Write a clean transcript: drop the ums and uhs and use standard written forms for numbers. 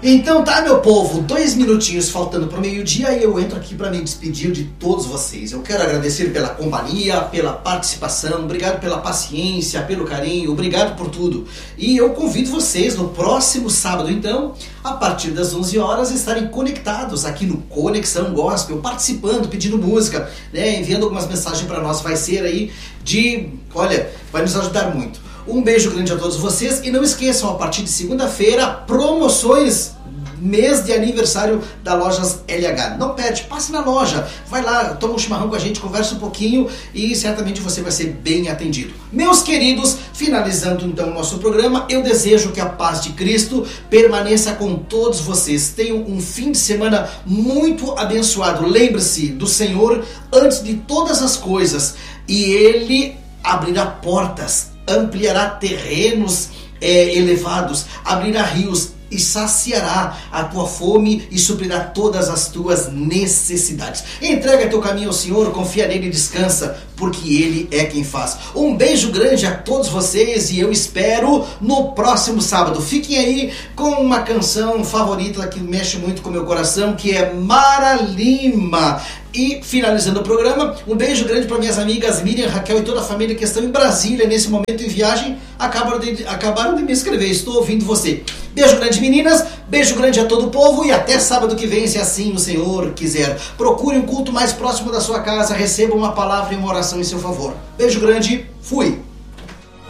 Então tá, meu povo, 2 minutinhos faltando pro meio-dia e eu entro aqui para me despedir de todos vocês. Eu quero agradecer pela companhia, pela participação, obrigado pela paciência, pelo carinho, obrigado por tudo. E eu convido vocês no próximo sábado, então, a partir das 11 horas, estarem conectados aqui no Conexão Gospel, participando, pedindo música, né, enviando algumas mensagens para nós. Vai ser aí vai nos ajudar muito. Um beijo grande a todos vocês e não esqueçam, a partir de segunda-feira, promoções, mês de aniversário da Lojas LH. Não perde, passe na loja, vai lá, toma um chimarrão com a gente, conversa um pouquinho e certamente você vai ser bem atendido. Meus queridos, finalizando então o nosso programa, eu desejo que a paz de Cristo permaneça com todos vocês. Tenham um fim de semana muito abençoado. Lembre-se do Senhor antes de todas as coisas e Ele abrirá portas, ampliará terrenos elevados, abrirá rios e saciará a tua fome e suprirá todas as tuas necessidades. Entrega teu caminho ao Senhor, confia nele e descansa, porque Ele é quem faz. Um beijo grande a todos vocês e eu espero no próximo sábado. Fiquem aí com uma canção favorita que mexe muito com o meu coração, que é Mara Lima. E finalizando o programa, um beijo grande para minhas amigas Miriam, Raquel e toda a família que estão em Brasília nesse momento em viagem. Acabaram de me escrever, estou ouvindo você. Beijo grande, meninas, beijo grande a todo o povo e até sábado que vem, se assim o Senhor quiser. Procure um culto mais próximo da sua casa, receba uma palavra e uma oração em seu favor. Beijo grande, fui!